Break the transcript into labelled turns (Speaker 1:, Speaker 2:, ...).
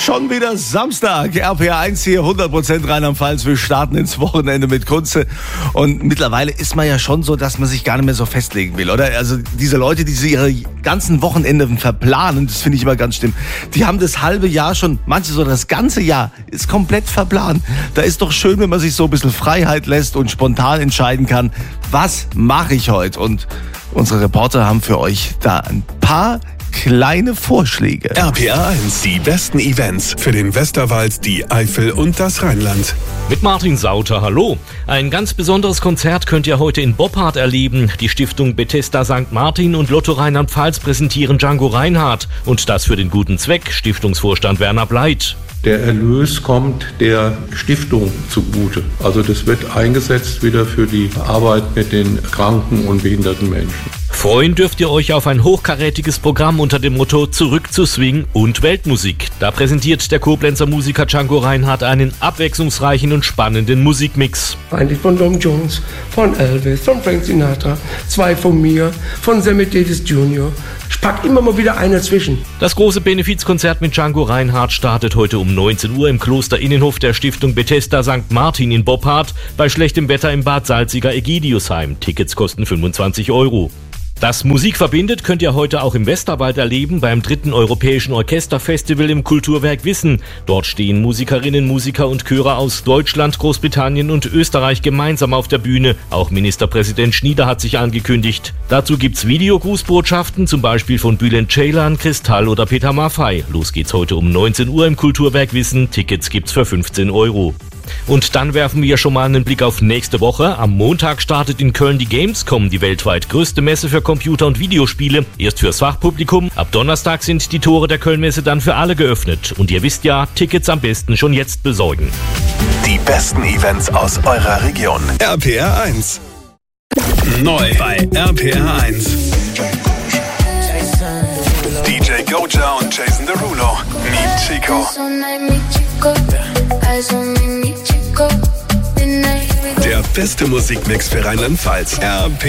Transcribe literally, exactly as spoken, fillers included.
Speaker 1: Schon wieder Samstag, R P R eins hier, hundert Prozent Rheinland-Pfalz. Wir starten ins Wochenende mit Kunze. Und mittlerweile ist man ja schon so, dass man sich gar nicht mehr so festlegen will, oder? Also diese Leute, die sie ihre ganzen Wochenende verplanen, das finde ich immer ganz schlimm. Die haben das halbe Jahr schon, manche so das ganze Jahr, ist komplett verplant. Da ist doch schön, wenn man sich so ein bisschen Freiheit lässt und spontan entscheiden kann, was mache ich heute? Und unsere Reporter haben für euch da ein paar kleine Vorschläge.
Speaker 2: R P R eins, die besten Events für den Westerwald, die Eifel und das Rheinland.
Speaker 3: Mit Martin Sauter, hallo. Ein ganz besonderes Konzert könnt ihr heute in Boppard erleben. Die Stiftung Bethesda Sankt Martin und Lotto Rheinland-Pfalz präsentieren Django Reinhardt. Und das für den guten Zweck, Stiftungsvorstand Werner Bleit.
Speaker 4: Der Erlös kommt der Stiftung zugute. Also das wird eingesetzt wieder für die Arbeit mit den kranken und behinderten Menschen.
Speaker 3: Freuen dürft ihr euch auf ein hochkarätiges Programm unter dem Motto Zurück zu Swing und Weltmusik. Da präsentiert der Koblenzer Musiker Django Reinhardt einen abwechslungsreichen und spannenden Musikmix.
Speaker 5: Eigentlich von Tom Jones, von Elvis, von Frank Sinatra, zwei von mir, von Sammy Davis Junior Ich pack immer mal wieder einen dazwischen.
Speaker 3: Das große Benefizkonzert mit Django Reinhardt startet heute um neunzehn Uhr im Kloster Innenhof der Stiftung Bethesda Sankt Martin in Boppard bei schlechtem Wetter im Bad Salziger Egidiusheim. Tickets kosten fünfundzwanzig Euro. Das Musik verbindet könnt ihr heute auch im Westerwald erleben beim dritten Europäischen Orchesterfestival im Kulturwerk Wissen. Dort stehen Musikerinnen, Musiker und Chöre aus Deutschland, Großbritannien und Österreich gemeinsam auf der Bühne. Auch Ministerpräsident Schnieder hat sich angekündigt. Dazu gibt's Videogrußbotschaften, zum Beispiel von Bülent Ceylan, Kristall oder Peter Maffay. Los geht's heute um neunzehn Uhr im Kulturwerk Wissen. Tickets gibt's für fünfzehn Euro. Und dann werfen wir schon mal einen Blick auf nächste Woche. Am Montag startet in Köln die Gamescom, die weltweit größte Messe für Computer- und Videospiele. Erst fürs Fachpublikum. Ab Donnerstag sind die Tore der Köln-Messe dann für alle geöffnet. Und ihr wisst ja, Tickets am besten schon jetzt besorgen.
Speaker 2: Die besten Events aus eurer Region. R P R eins. Neu bei R P R eins. D J Goja und Jason Derulo. Meet Chico. Der beste Musikmix für Rheinland-Pfalz. R P R